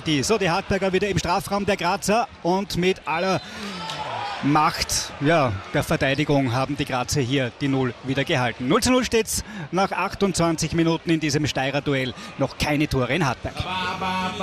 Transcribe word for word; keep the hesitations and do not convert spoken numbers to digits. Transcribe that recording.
Partie. So, die Hartberger wieder im Strafraum der Grazer und mit aller Macht ja, der Verteidigung haben die Grazer hier die Null wieder gehalten. null zu null steht's nach achtundzwanzig Minuten in diesem Steirer Duell. Noch keine Tore in Hartberg.